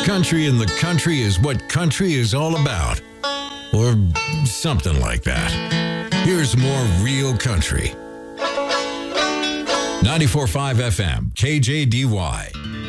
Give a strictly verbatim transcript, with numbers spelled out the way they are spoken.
Country in the country is what country is all about. Or something like that. Here's more real country. ninety-four point five F M, K J D Y.